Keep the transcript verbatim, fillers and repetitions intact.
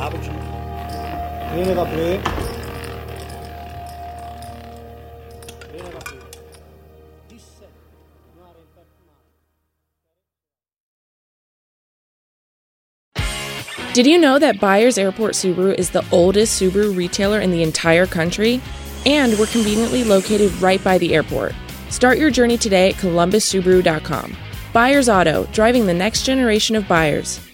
Cappuccino. Viene da aprire. Viene da aprire. Disse. Did you know that Byers Airport Subaru is the oldest Subaru retailer in the entire country? And we're conveniently located right by the airport. Start your journey today at columbus subaru dot com. Byers Auto, driving the next generation of buyers.